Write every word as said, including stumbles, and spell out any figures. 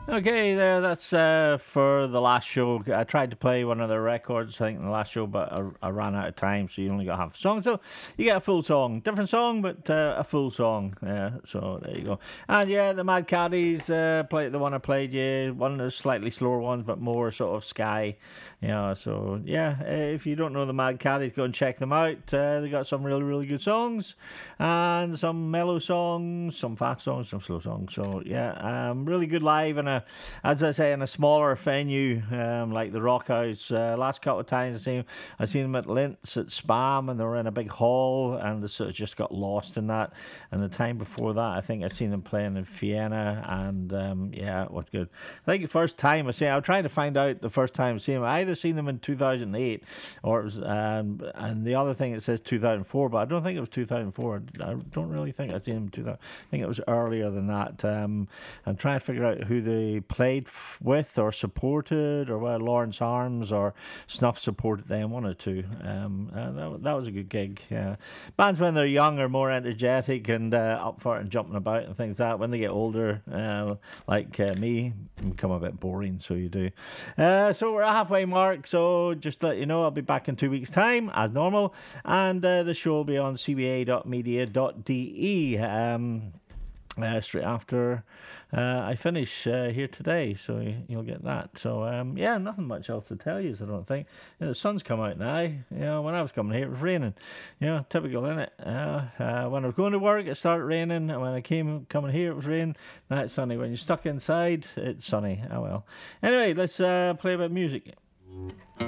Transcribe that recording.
Okay, there. That's uh, for the last show. I tried to play one of their records, I think, in the last show, but I, I ran out of time, so you only got half a song. So you get a full song, different song, but uh, a full song. Yeah. So there you go. And yeah, the Mad Caddies uh, play the one I played. Yeah, one of the slightly slower ones, but more sort of sky. Yeah. So yeah, uh, if you don't know the Mad Caddies, go and check them out. Uh, they got some really, really good songs, and some mellow songs, some fast songs, some slow songs. So yeah, um, really good live and a as I say, in a smaller venue um, like the Rock House. Uh, last couple of times I seen I seen them at Linz at Spam, and they were in a big hall, and they sort of just got lost in that. And the time before that, I think I seen them playing in Vienna, and um, yeah, it was good. I think the first time I seen, I was trying to find out the first time I seen them. I either seen them in two thousand eight, or it was, um, and the other thing it says two thousand four, but I don't think it was two thousand four. I don't really think I seen them in two thousand. I think it was earlier than that. Um, I'm trying to figure out who they played f- with or supported, or whether Lawrence Arms or Snuff supported them, one or two. Um, uh, that, that was a good gig. Yeah. Bands when they're young are more energetic and uh, up for it and jumping about and things like that. When they get older, uh, like uh, me, become a bit boring, so you do. Uh, so we're at halfway mark, so just to let you know, I'll be back in two weeks' time, as normal, and uh, the show will be on c b a dot media dot d e um, uh, straight after Uh, I finish uh, here today, so you'll get that. So um, yeah, nothing much else to tell you. I don't think. You know, the sun's come out now. You know, when I was coming here, it was raining. You know, typical, isn't it? Uh, uh, when I was going to work, it started raining, and when I came coming here, it was raining. Now it's sunny. When you're stuck inside, it's sunny. Oh well. Anyway, let's uh, play a bit of music.